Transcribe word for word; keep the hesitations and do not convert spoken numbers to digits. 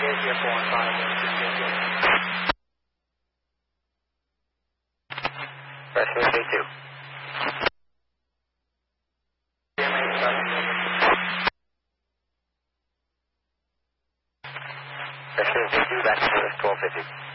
Is here four one five. Rescue C two. Rescue C two, back to service twelve fifty.